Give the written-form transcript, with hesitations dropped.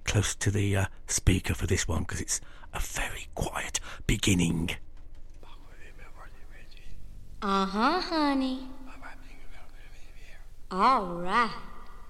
close to the speaker for this one because it's a very quiet beginning. Uh-huh, honey. All right.